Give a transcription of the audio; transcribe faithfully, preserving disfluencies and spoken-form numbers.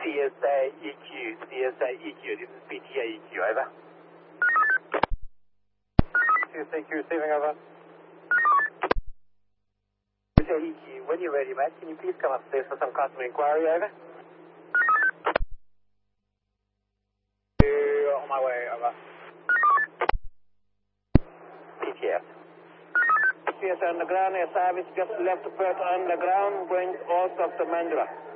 C S A E Q, C S A E Q, this is P T A E Q, over. C S A E Q receiving, over. C S A E Q, when you're ready, mate, can you please come upstairs for some customer inquiry, over? On my way, over. P T S. C S A Underground, air service just left Perth Underground, going also to Mandurah.